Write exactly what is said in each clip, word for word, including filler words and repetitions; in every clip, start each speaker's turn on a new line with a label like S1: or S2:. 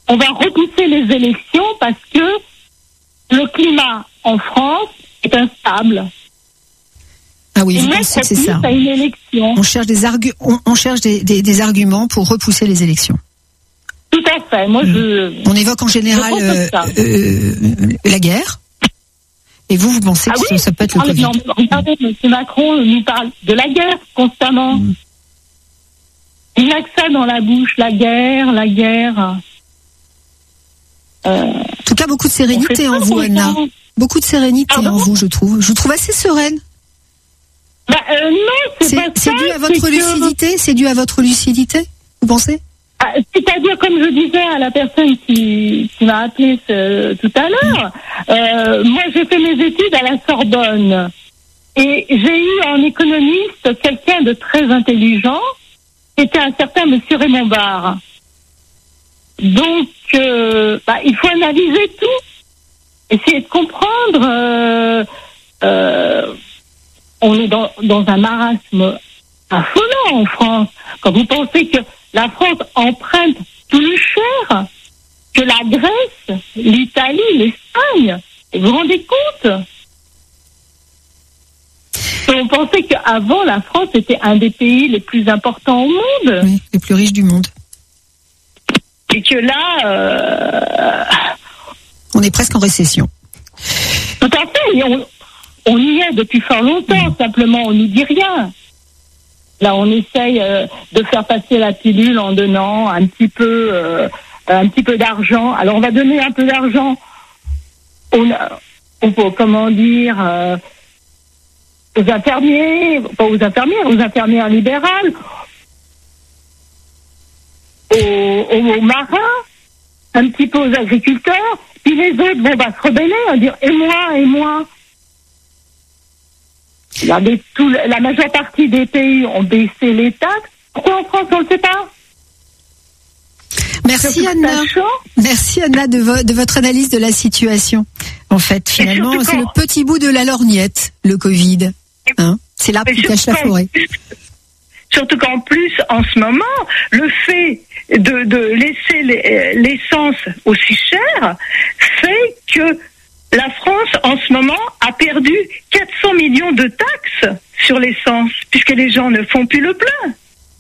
S1: on va repousser les élections parce que le climat en France est instable.
S2: Ah oui, vous pensez que c'est ça.
S1: À une élection.
S2: On cherche des argu- on, on cherche des, des, des arguments pour repousser les élections.
S1: Tout à fait. Moi, mmh. je.
S2: On évoque en général euh, euh, la guerre. Et vous, vous pensez
S1: ah
S2: que
S1: oui,
S2: ça peut être le Covid?
S1: non, regardez, M. Macron nous parle de la guerre constamment. Mmh. Il n'a que ça dans la bouche, la guerre, la guerre. Euh,
S2: en tout cas, beaucoup de sérénité en vous, Anna. Beaucoup de sérénité ah bon en vous, je trouve. Je vous trouve assez sereine.
S1: Bah, euh, non, c'est, c'est pas
S2: C'est
S1: ça,
S2: dû à votre
S1: c'est
S2: lucidité. Que... C'est dû à votre lucidité. Vous pensez?
S1: Ah, c'est-à-dire, comme je disais à la personne qui, qui m'a appelé ce, tout à l'heure, euh, moi j'ai fait mes études à la Sorbonne et j'ai eu en économiste quelqu'un de très intelligent, c'était un certain Monsieur Raymond Barre. Donc, euh, bah, il faut analyser tout, essayer de comprendre. Euh, euh, on est dans, dans un marasme affolant en France. Quand vous pensez que la France emprunte plus cher que la Grèce, l'Italie, l'Espagne. Et vous vous rendez compte? Et on pensait qu'avant, la France était un des pays les plus importants au monde.
S2: Oui, les plus riches du monde.
S1: Et que là... Euh...
S2: On est presque en récession.
S1: Tout à fait. Et on, on y est depuis fort longtemps. Simplement, on ne nous dit rien. Là, on essaye euh, de faire passer la pilule en donnant un petit peu, euh, un petit peu d'argent. Alors, on va donner un peu d'argent aux, aux comment dire, euh, aux infirmiers, pas aux infirmières, aux infirmières libérales, aux, aux, aux marins, un petit peu aux agriculteurs. Puis les autres vont bah, se rebeller, on va dire et moi, et moi. Regardez, tout, la majeure partie des pays ont baissé les taxes. Pourquoi en France, on ne le fait pas?
S2: Merci Anna. Merci Anna de, vo- de votre analyse de la situation. En fait, finalement, c'est quand... le petit bout de la lorgnette, le Covid. Hein, c'est l'arbre qui cache la forêt.
S1: Surtout qu'en plus, en ce moment, le fait de, de laisser l'essence aussi chère fait que la France, en ce moment, a perdu quatre cents millions de taxes sur l'essence, puisque les gens ne font plus le plein.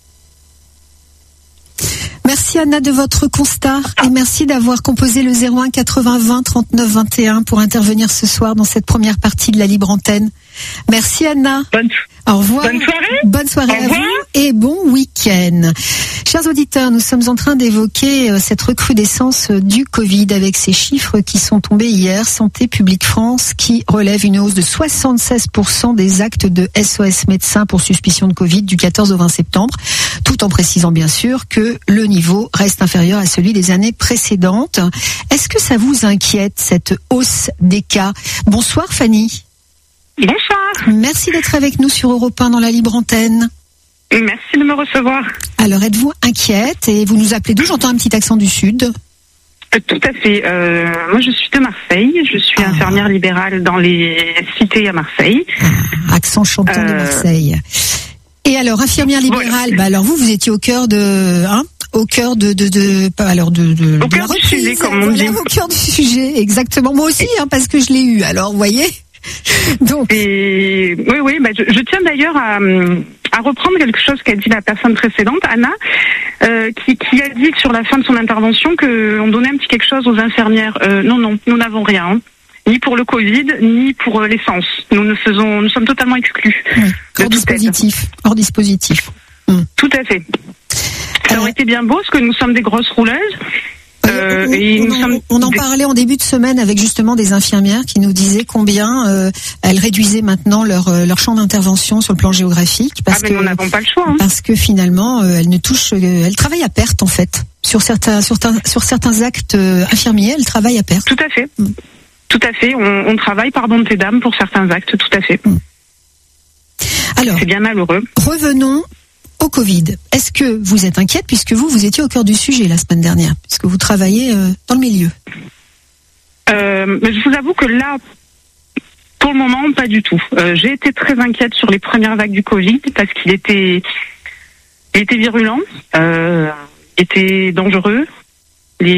S2: Merci Anna de votre constat et merci d'avoir composé le zéro un quatre-vingts vingt trente-neuf vingt et un pour intervenir ce soir dans cette première partie de la Libre Antenne. Merci Anna.
S1: Bonne,
S2: Au revoir.
S1: Bonne soirée.
S2: Bonne soirée à vous et bon week-end. Chers auditeurs, nous sommes en train d'évoquer cette recrudescence du Covid avec ces chiffres qui sont tombés hier. Santé publique France qui relève une hausse de soixante-seize pour cent des actes de S O S médecins pour suspicion de Covid du quatorze au vingt septembre, tout en précisant bien sûr que le niveau reste inférieur à celui des années précédentes. Est-ce que ça vous inquiète, cette hausse des cas? Bonsoir Fanny.
S1: Bonsoir.
S2: Merci d'être avec nous sur Europe un dans la Libre Antenne.
S1: Merci de me recevoir.
S2: Alors, êtes-vous inquiète et vous nous appelez d'où? J'entends un petit accent du Sud.
S3: Euh, tout à fait. Euh, moi, je suis de Marseille. Je suis ah. infirmière libérale dans les cités à Marseille.
S2: Ah, accent chantant euh... de Marseille. Et alors, infirmière libérale, ouais. bah alors vous, vous étiez au cœur de... Hein au cœur de de de pas alors de de,
S3: au
S2: de
S3: cœur
S2: la
S3: du sujet, comme on
S2: voilà,
S3: dit.
S2: Au cœur du sujet, exactement. Moi aussi, hein, parce que je l'ai eu. Alors, vous voyez. Donc.
S3: Et oui, oui. Bah, je, je tiens d'ailleurs à, à reprendre quelque chose qu'a dit la personne précédente, Anna, euh, qui, qui a dit sur la fin de son intervention que on donnait un petit quelque chose aux infirmières. Euh, non, non, nous n'avons rien, hein, ni pour le Covid, ni pour euh, l'essence. Nous ne faisons, nous sommes totalement exclus.
S2: Oui, hors dispositif, aide. hors dispositif. Hum.
S3: Tout à fait. Ça aurait été bien beau, parce que nous sommes des grosses rouleuses. Euh,
S2: on,
S3: et
S2: on,
S3: nous
S2: en,
S3: sommes
S2: on en
S3: des...
S2: parlait en début de semaine avec justement des infirmières qui nous disaient combien euh, elles réduisaient maintenant leur euh, leur champ d'intervention sur le plan géographique parce
S3: ah, mais
S2: que
S3: nous n'avons pas le choix. Hein.
S2: Parce que finalement euh, elles ne touchent, euh, elles travaillent à perte en fait sur certains sur, sur certains actes euh, infirmiers, elles travaillent à perte.
S3: Tout à fait, mm. tout à fait. On, on travaille par bonté d'âme pour certains actes, tout à fait. Mm.
S2: Alors,
S3: c'est bien malheureux.
S2: Revenons au Covid. Est-ce que vous êtes inquiète puisque vous, vous étiez au cœur du sujet la semaine dernière, puisque vous travaillez euh, dans le milieu?
S3: euh, mais Je vous avoue que là, pour le moment, pas du tout. Euh, j'ai été très inquiète sur les premières vagues du Covid parce qu'il était, il était virulent, euh, était dangereux.